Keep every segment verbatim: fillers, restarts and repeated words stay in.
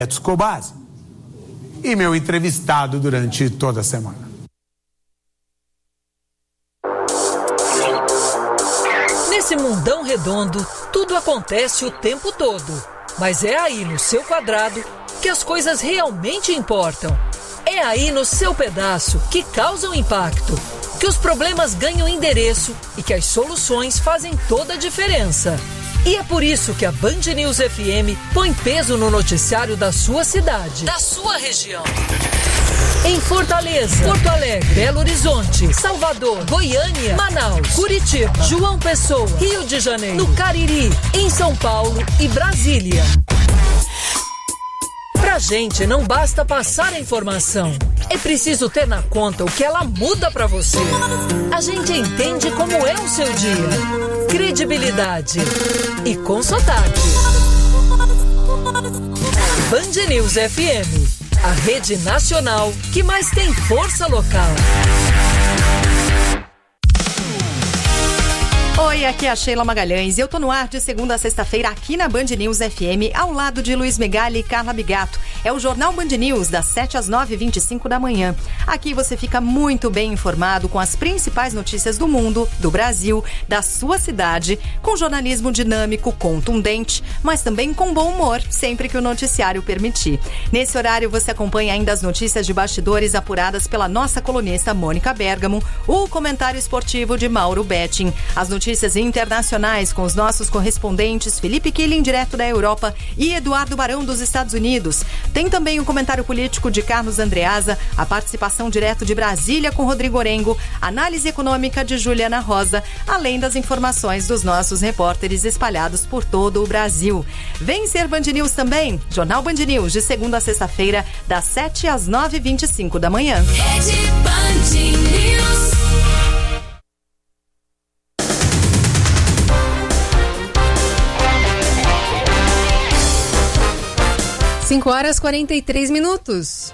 Escobase e meu entrevistado durante toda a semana. Nesse mundão redondo, tudo acontece o tempo todo. Mas é aí no seu quadrado que as coisas realmente importam. É aí no seu pedaço que causam impacto, que os problemas ganham endereço e que as soluções fazem toda a diferença. E é por isso que a Band News F M põe peso no noticiário da sua cidade, da sua região. Em Fortaleza, Porto Alegre, Belo Horizonte, Salvador, Goiânia, Manaus, Curitiba, João Pessoa, Rio de Janeiro, no Cariri, em São Paulo e Brasília. Pra gente não basta passar a informação, é preciso ter na conta o que ela muda pra você. A gente entende como é o seu dia. Credibilidade e com sotaque. Band News F M, a rede nacional que mais tem força local. Oi, aqui é a Sheila Magalhães e eu tô no ar de segunda a sexta-feira aqui na Band News F M, ao lado de Luiz Megali e Carla Bigato. É o Jornal Band News, das sete às nove e vinte e cinco da manhã. Aqui você fica muito bem informado com as principais notícias do mundo, do Brasil, da sua cidade, com jornalismo dinâmico, contundente, mas também com bom humor, sempre que o noticiário permitir. Nesse horário você acompanha ainda as notícias de bastidores apuradas pela nossa colunista Mônica Bergamo, o comentário esportivo de Mauro Betting, as notícias internacionais com os nossos correspondentes Felipe Killing, direto da Europa, e Eduardo Barão, dos Estados Unidos. Tem também o comentário político de Carlos Andreasa, a participação direto de Brasília com Rodrigo Orengo, análise econômica de Juliana Rosa, além das informações dos nossos repórteres espalhados por todo o Brasil. Vem ser Band News também, Jornal Band News, de segunda a sexta-feira, das sete às nove e vinte e cinco da manhã. Rede Band News. cinco horas e quarenta e três minutos.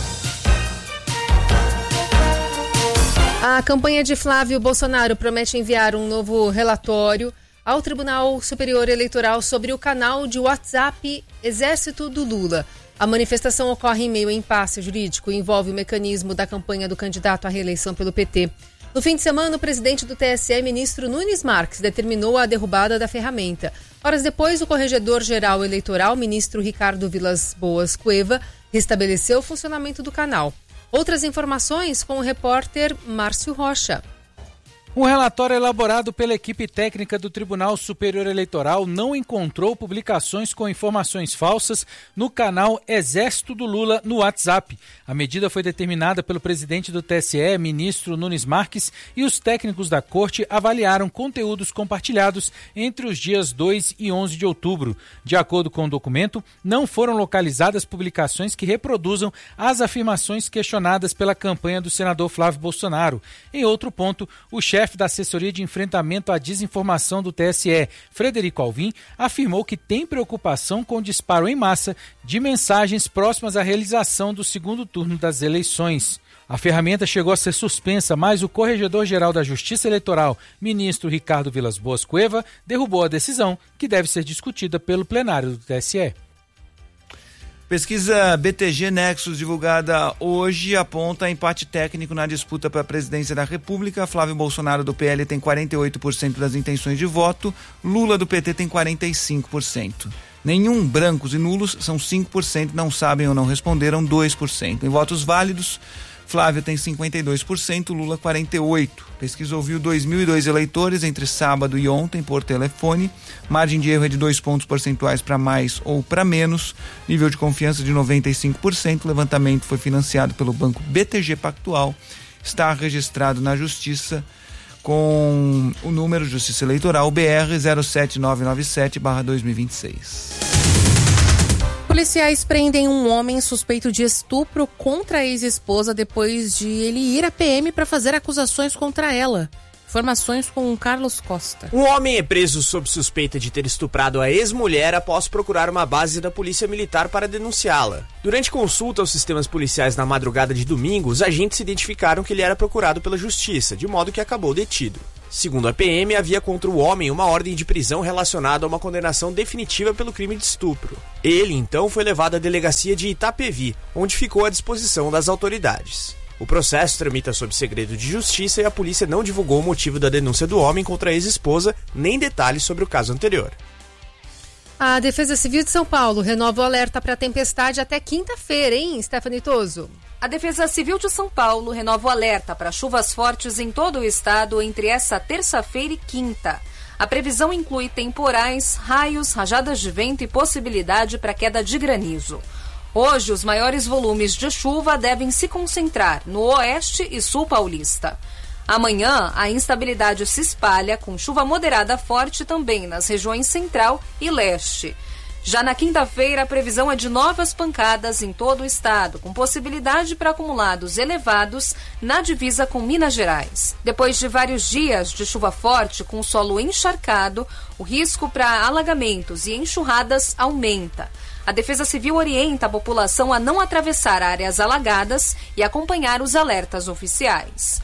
A campanha de Flávio Bolsonaro promete enviar um novo relatório ao Tribunal Superior Eleitoral sobre o canal de WhatsApp Exército do Lula. A manifestação ocorre em meio a impasse jurídico e envolve o mecanismo da campanha do candidato à reeleição pelo P T. No fim de semana, o presidente do T S E, ministro Nunes Marques, determinou a derrubada da ferramenta. Horas depois, o corregedor-geral eleitoral, ministro Ricardo Vilas Boas Cueva, restabeleceu o funcionamento do canal. Outras informações com o repórter Márcio Rocha. Um relatório elaborado pela equipe técnica do Tribunal Superior Eleitoral não encontrou publicações com informações falsas no canal Exército do Lula no WhatsApp. A medida foi determinada pelo presidente do T S E, ministro Nunes Marques, e os técnicos da corte avaliaram conteúdos compartilhados entre os dias dois e onze de outubro. De acordo com o documento, não foram localizadas publicações que reproduzam as afirmações questionadas pela campanha do senador Flávio Bolsonaro. Em outro ponto, o chefe da assessoria de enfrentamento à desinformação do T S E, Frederico Alvim, afirmou que tem preocupação com o disparo em massa de mensagens próximas à realização do segundo turno das eleições. A ferramenta chegou a ser suspensa, mas o Corregedor-Geral da Justiça Eleitoral, ministro Ricardo Vilas Boas Cueva, derrubou a decisão, que deve ser discutida pelo plenário do T S E. Pesquisa B T G Nexus, divulgada hoje, aponta empate técnico na disputa para a presidência da República. Flávio Bolsonaro, do P L, tem quarenta e oito por cento das intenções de voto, Lula, do P T, tem quarenta e cinco por cento. Nenhum, brancos e nulos, são cinco por cento, não sabem ou não responderam, dois por cento. Em votos válidos, Flávio tem cinquenta e dois por cento, Lula quarenta e oito por cento. Pesquisa ouviu dois mil e dois eleitores entre sábado e ontem por telefone. Margem de erro é de dois pontos percentuais para mais ou para menos. Nível de confiança de noventa e cinco por cento. O levantamento foi financiado pelo banco B T G Pactual. Está registrado na Justiça com o número Justiça Eleitoral B R zero sete nove nove sete barra dois mil e vinte e seis. Policiais prendem um homem suspeito de estupro contra a ex-esposa depois de ele ir à P M para fazer acusações contra ela. Informações com o Carlos Costa. Um homem é preso sob suspeita de ter estuprado a ex-mulher após procurar uma base da Polícia Militar para denunciá-la. Durante consulta aos sistemas policiais na madrugada de domingo, os agentes identificaram que ele era procurado pela Justiça, de modo que acabou detido. Segundo a P M, havia contra o homem uma ordem de prisão relacionada a uma condenação definitiva pelo crime de estupro. Ele, então, foi levado à delegacia de Itapevi, onde ficou à disposição das autoridades. O processo tramita sob segredo de justiça e a polícia não divulgou o motivo da denúncia do homem contra a ex-esposa, nem detalhes sobre o caso anterior. A Defesa Civil de São Paulo renova o alerta para tempestade até quinta-feira, hein, Stephanie Toso? A Defesa Civil de São Paulo renova o alerta para chuvas fortes em todo o estado entre essa terça-feira e quinta. A previsão inclui temporais, raios, rajadas de vento e possibilidade para queda de granizo. Hoje, os maiores volumes de chuva devem se concentrar no oeste e sul paulista. Amanhã, a instabilidade se espalha com chuva moderada forte também nas regiões central e leste. Já na quinta-feira, a previsão é de novas pancadas em todo o estado, com possibilidade para acumulados elevados na divisa com Minas Gerais. Depois de vários dias de chuva forte com o solo encharcado, o risco para alagamentos e enxurradas aumenta. A Defesa Civil orienta a população a não atravessar áreas alagadas e acompanhar os alertas oficiais.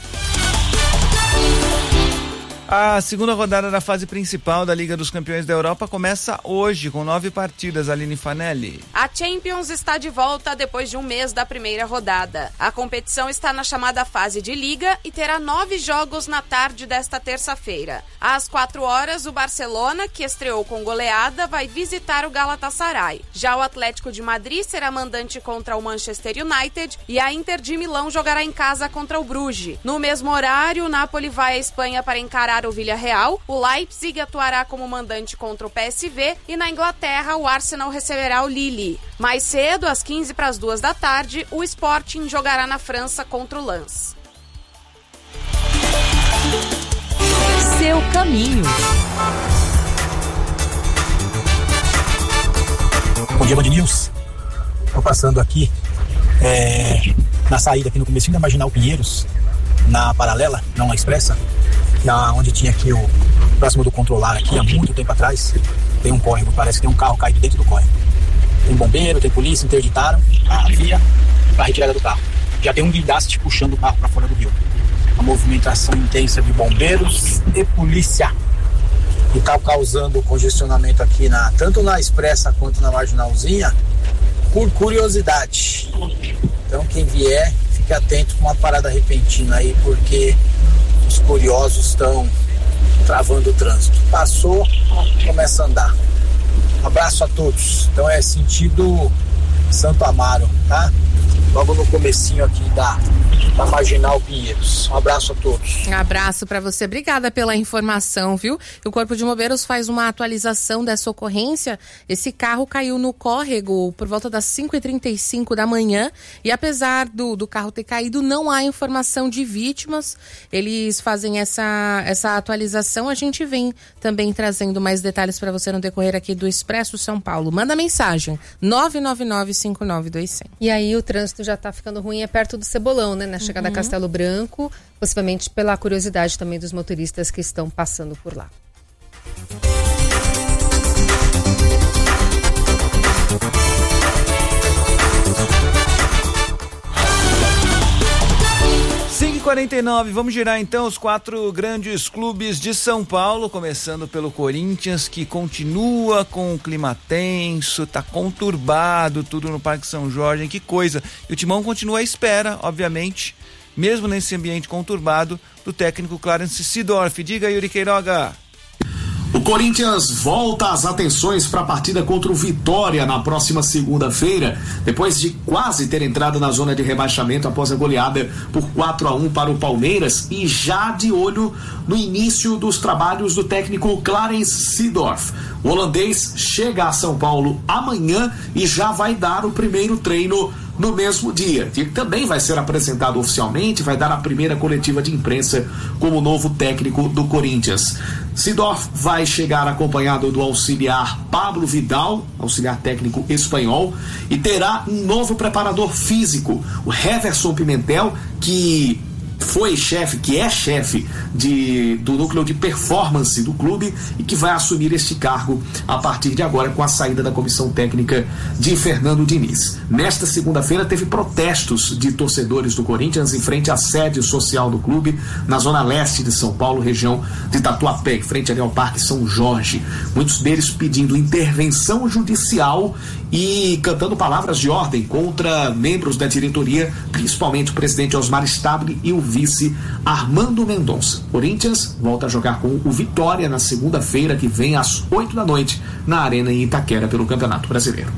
A segunda rodada da fase principal da Liga dos Campeões da Europa começa hoje, com nove partidas. Aline Fanelli. A Champions está de volta depois de um mês da primeira rodada. A competição está na chamada fase de Liga e terá nove jogos na tarde desta terça-feira. Às quatro horas, o Barcelona, que estreou com goleada, vai visitar o Galatasaray. Já o Atlético de Madrid será mandante contra o Manchester United e a Inter de Milão jogará em casa contra o Bruges. No mesmo horário, o Napoli vai à Espanha para encarar o Villarreal, o Leipzig atuará como mandante contra o P S V e na Inglaterra o Arsenal receberá o Lille. Mais cedo, às quinze para as duas da tarde, o Sporting jogará na França contra o Lens. Seu caminho. Bom dia, Band News. Estou passando aqui é, na saída aqui no comecinho da Marginal Pinheiros, na paralela, não na expressa, na, onde tinha aqui o próximo do controlar aqui, há muito tempo atrás, tem um córrego, parece que tem um carro caído dentro do córrego. Tem bombeiro, tem polícia, interditaram a via para a retirada do carro. Já tem um guindaste puxando o carro para fora do rio. A movimentação intensa de bombeiros e polícia. E está causando congestionamento aqui, na, tanto na expressa quanto na marginalzinha, por curiosidade. Então quem vier, fique atento com uma parada repentina aí, porque os curiosos estão travando o trânsito. Passou, começa a andar. Um abraço a todos. Então é sentido Santo Amaro, tá? Logo no comecinho aqui da, da Marginal Pinheiros. Um abraço a todos. Um abraço para você. Obrigada pela informação, viu? O Corpo de Bombeiros faz uma atualização dessa ocorrência. Esse carro caiu no córrego por volta das cinco e trinta e cinco da manhã e apesar do, do carro ter caído, não há informação de vítimas. Eles fazem essa, essa atualização. A gente vem também trazendo mais detalhes para você no decorrer aqui do Expresso São Paulo. Manda mensagem nove nove nove cinco nove dois zero zero. E aí o trânsito já tá ficando ruim, é perto do Cebolão, né? Na chegada uhum. a Castelo Branco, possivelmente pela curiosidade também dos motoristas que estão passando por lá. cinco e quarenta e nove, vamos girar então os quatro grandes clubes de São Paulo, começando pelo Corinthians, que continua com o clima tenso, tá conturbado tudo no Parque São Jorge, que coisa. E o Timão continua à espera, obviamente, mesmo nesse ambiente conturbado, do técnico Clarence Seedorf. Diga, Yuri Queiroga. O Corinthians volta as atenções para a partida contra o Vitória na próxima segunda-feira, depois de quase ter entrado na zona de rebaixamento após a goleada por quatro a um para o Palmeiras e já de olho no início dos trabalhos do técnico Clarence Seedorf. O holandês chega a São Paulo amanhã e já vai dar o primeiro treino no mesmo dia. E também vai ser apresentado oficialmente, vai dar a primeira coletiva de imprensa como novo técnico do Corinthians. Seedorf vai chegar acompanhado do auxiliar Pablo Vidal, auxiliar técnico espanhol, e terá um novo preparador físico, o Heverson Pimentel, que foi chefe, que é chefe de, do núcleo de performance do clube e que vai assumir este cargo a partir de agora com a saída da comissão técnica de Fernando Diniz. Nesta segunda-feira teve protestos de torcedores do Corinthians em frente à sede social do clube na zona leste de São Paulo, região de Tatuapé, em frente ali ao Parque São Jorge. Muitos deles pedindo intervenção judicial e cantando palavras de ordem contra membros da diretoria, principalmente o presidente Osmar Stabile e o vice Armando Mendonça. Corinthians volta a jogar com o Vitória na segunda-feira que vem às oito da noite na Arena em Itaquera pelo Campeonato Brasileiro.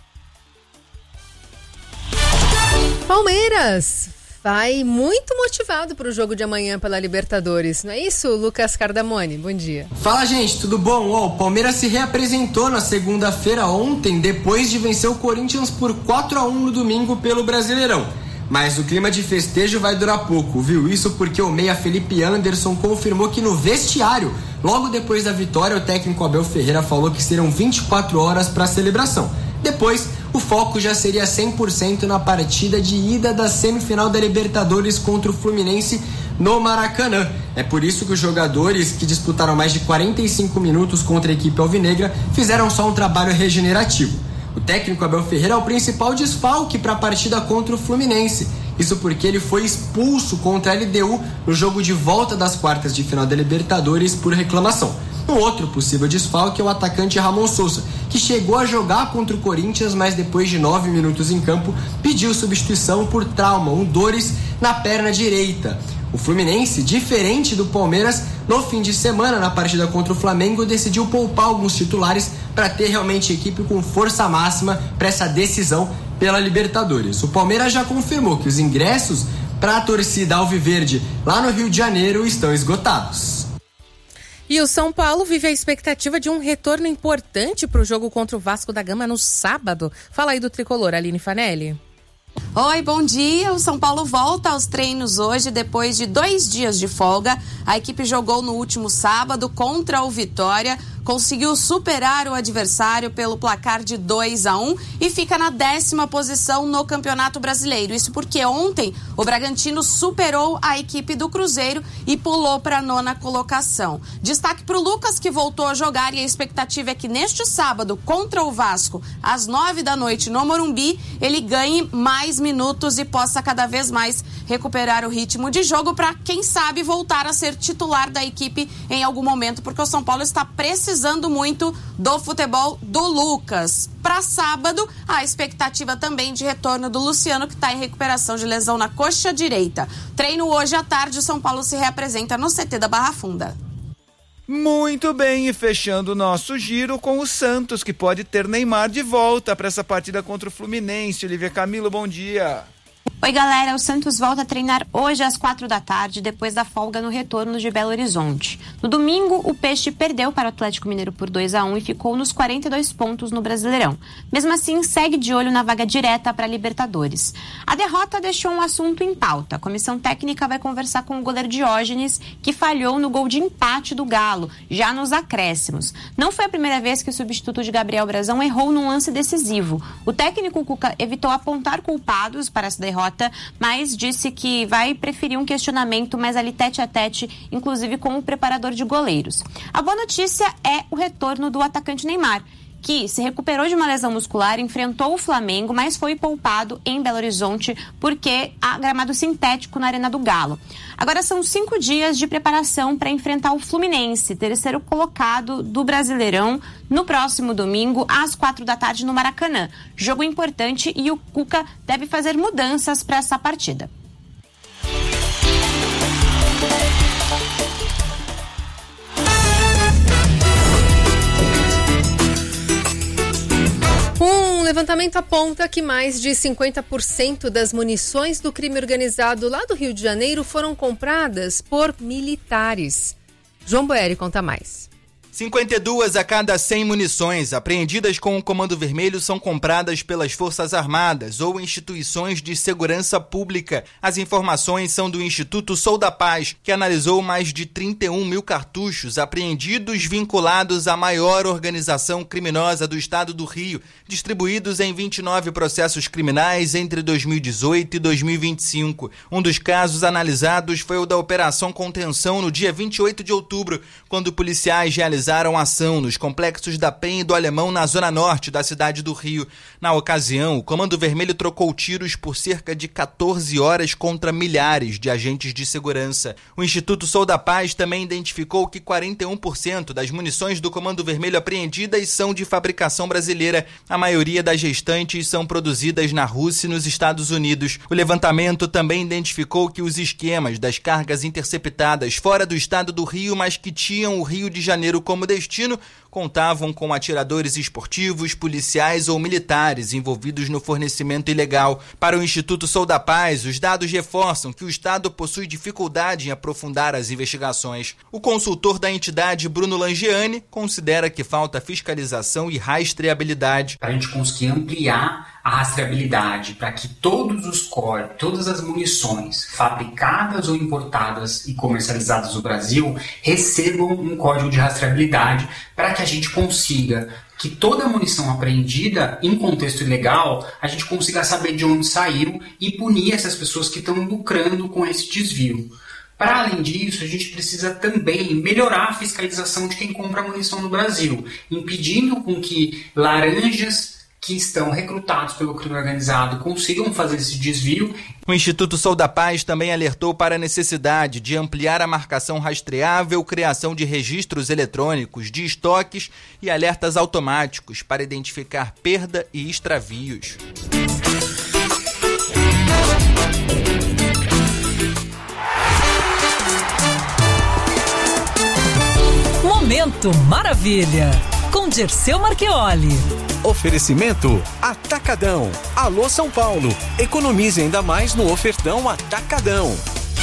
Palmeiras vai muito motivado para o jogo de amanhã pela Libertadores, não é isso, Lucas Cardamone? Bom dia. Fala, gente, tudo bom? Oh, o Palmeiras se reapresentou na segunda-feira ontem, depois de vencer o Corinthians por quatro a um no domingo pelo Brasileirão. Mas o clima de festejo vai durar pouco, viu? Isso porque o meia Felipe Anderson confirmou que no vestiário, logo depois da vitória, o técnico Abel Ferreira falou que serão vinte e quatro horas para a celebração. Depois, o foco já seria cem por cento na partida de ida da semifinal da Libertadores contra o Fluminense no Maracanã. É por isso que os jogadores, que disputaram mais de quarenta e cinco minutos contra a equipe alvinegra, fizeram só um trabalho regenerativo. O técnico Abel Ferreira é o principal desfalque para a partida contra o Fluminense. Isso porque ele foi expulso contra a L D U no jogo de volta das quartas de final da Libertadores por reclamação. Um outro possível desfalque é o atacante Ramon Sousa, que chegou a jogar contra o Corinthians, mas depois de nove minutos em campo, pediu substituição por trauma, um dores na perna direita. O Fluminense, diferente do Palmeiras, no fim de semana, na partida contra o Flamengo, decidiu poupar alguns titulares para ter realmente equipe com força máxima para essa decisão pela Libertadores. O Palmeiras já confirmou que os ingressos para a torcida alviverde lá no Rio de Janeiro estão esgotados. E o São Paulo vive a expectativa de um retorno importante para o jogo contra o Vasco da Gama no sábado. Fala aí do tricolor, Aline Fanelli. Oi, bom dia. O São Paulo volta aos treinos hoje depois de dois dias de folga. A equipe jogou no último sábado contra o Vitória, conseguiu superar o adversário pelo placar de dois a um e fica na décima posição no Campeonato Brasileiro. Isso porque ontem o Bragantino superou a equipe do Cruzeiro e pulou para a nona colocação. Destaque para o Lucas, que voltou a jogar, e a expectativa é que neste sábado, contra o Vasco, às nove da noite no Morumbi, ele ganhe mais minutos e possa cada vez mais recuperar o ritmo de jogo para, quem sabe, voltar a ser titular da equipe em algum momento, porque o São Paulo está precisando muito do futebol do Lucas. Para sábado, a expectativa também de retorno do Luciano, que está em recuperação de lesão na coxa direita. Treino hoje à tarde, o São Paulo se reapresenta no C T da Barra Funda. Muito bem, e fechando o nosso giro com o Santos, que pode ter Neymar de volta para essa partida contra o Fluminense. Olivia Camilo, bom dia. Oi, galera, o Santos volta a treinar hoje às quatro da tarde, depois da folga no retorno de Belo Horizonte. No domingo, o Peixe perdeu para o Atlético Mineiro por dois a um e ficou nos quarenta e dois pontos no Brasileirão. Mesmo assim, segue de olho na vaga direta para a Libertadores. A derrota deixou um assunto em pauta. A comissão técnica vai conversar com o goleiro Diógenes, que falhou no gol de empate do Galo, já nos acréscimos. Não foi a primeira vez que o substituto de Gabriel Brazão errou num lance decisivo. O técnico Cuca evitou apontar culpados para essa derrota, mas disse que vai preferir um questionamento mais ali tete a tete, inclusive com o preparador de goleiros. A boa notícia é o retorno do atacante Neymar, que se recuperou de uma lesão muscular, enfrentou o Flamengo, mas foi poupado em Belo Horizonte porque há gramado sintético na Arena do Galo. Agora são cinco dias de preparação para enfrentar o Fluminense, terceiro colocado do Brasileirão, no próximo domingo, às quatro da tarde, no Maracanã. Jogo importante e o Cuca deve fazer mudanças para essa partida. Um levantamento aponta que mais de cinquenta por cento das munições do crime organizado lá do Rio de Janeiro foram compradas por militares. João Boeri conta mais. cinquenta e duas a cada cem munições apreendidas com o Comando Vermelho são compradas pelas Forças Armadas ou instituições de segurança pública. As informações são do Instituto Sou da Paz, que analisou mais de trinta e um mil cartuchos apreendidos vinculados à maior organização criminosa do estado do Rio, distribuídos em vinte e nove processos criminais entre dois mil e dezoito e dois mil e vinte e cinco. Um dos casos analisados foi o da Operação Contenção no dia vinte e oito de outubro, quando policiais realizaram realizaram ação nos complexos da Penha e do Alemão na zona norte da cidade do Rio. Na ocasião, o Comando Vermelho trocou tiros por cerca de quatorze horas contra milhares de agentes de segurança. O Instituto Sou da Paz também identificou que quarenta e um por cento das munições do Comando Vermelho apreendidas são de fabricação brasileira. A maioria das restantes são produzidas na Rússia e nos Estados Unidos. O levantamento também identificou que os esquemas das cargas interceptadas fora do estado do Rio, mas que tinham o Rio de Janeiro como destino, contavam com atiradores esportivos, policiais ou militares envolvidos no fornecimento ilegal. Para o Instituto Sou da Paz, os dados reforçam que o Estado possui dificuldade em aprofundar as investigações. O consultor da entidade, Bruno Langiani, considera que falta fiscalização e rastreabilidade. Para a gente conseguir ampliar a rastreabilidade, para que todos os corpos, todas as munições fabricadas ou importadas e comercializadas no Brasil recebam um código de rastreabilidade, para que a gente consiga que toda a munição apreendida em contexto ilegal, a gente consiga saber de onde saiu e punir essas pessoas que estão lucrando com esse desvio. Para além disso, a gente precisa também melhorar a fiscalização de quem compra munição no Brasil, impedindo com que laranjas que estão recrutados pelo crime organizado consigam fazer esse desvio. O Instituto Sou da Paz também alertou para a necessidade de ampliar a marcação rastreável, criação de registros eletrônicos de estoques e alertas automáticos para identificar perda e extravios. Momento Maravilha, com Dirceu Marchioli. Oferecimento Atacadão. Alô São Paulo. Economize ainda mais no ofertão Atacadão.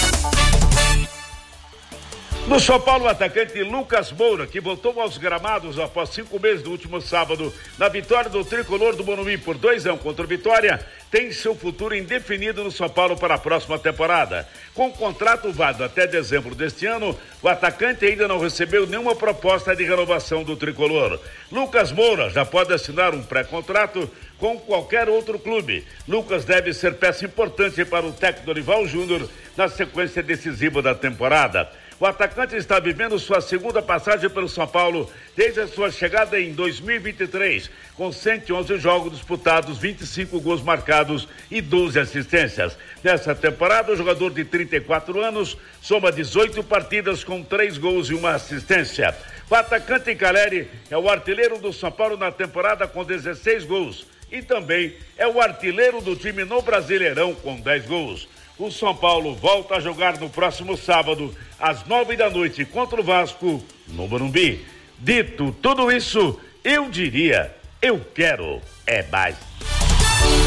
No São Paulo, o atacante Lucas Moura, que voltou aos gramados após cinco meses do último sábado, na vitória do tricolor do Morumbi por dois a um contra o Vitória, tem seu futuro indefinido no São Paulo para a próxima temporada. Com o contrato válido até dezembro deste ano, o atacante ainda não recebeu nenhuma proposta de renovação do tricolor. Lucas Moura já pode assinar um pré-contrato com qualquer outro clube. Lucas deve ser peça importante para o técnico Dorival Júnior na sequência decisiva da temporada. O atacante está vivendo sua segunda passagem pelo São Paulo desde a sua chegada em dois mil e vinte e três, com cento e onze jogos disputados, vinte e cinco gols marcados e doze assistências. Nessa temporada, o jogador de trinta e quatro anos soma dezoito partidas com três gols e uma assistência. O atacante Caleri é o artilheiro do São Paulo na temporada com dezesseis gols e também é o artilheiro do time no Brasileirão com dez gols. O São Paulo volta a jogar no próximo sábado, às nove da noite, contra o Vasco, no Morumbi. Dito tudo isso, eu diria, eu quero é mais.